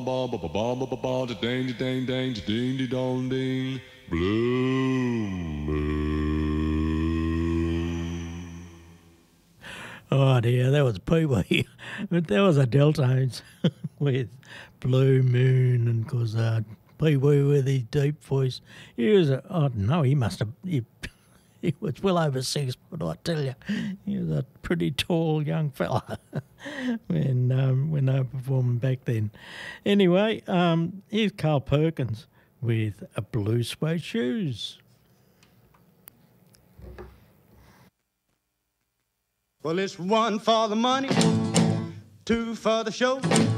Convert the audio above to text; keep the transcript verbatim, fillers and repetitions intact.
ba ba ba ba ba ba ba da ding da ding ding da ding da dong ding. Blue moon. Oh dear, that was Pee Wee. But that was a Deltones with Blue Moon, and because uh, Pee Wee with his deep voice, he was a, oh no, he must have, he, he was well over six foot, I tell you. He was a pretty tall young fella when um, when they were performing back then. Anyway, um, here's Carl Perkins with a Blue Suede Shoes. Well, it's one for the money, two for the show,